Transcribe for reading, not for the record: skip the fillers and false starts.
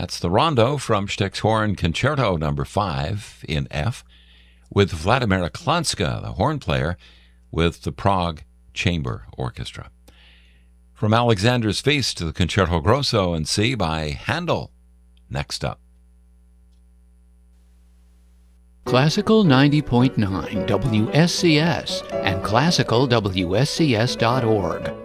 That's the Rondo from Stick's Horn Concerto No. 5 in F, with Vladimir Klanska, the horn player, with the Prague Chamber Orchestra. From Alexander's Feast to the Concerto Grosso in C by Handel. Next up. Classical 90.9 WSCS and classicalwscs.org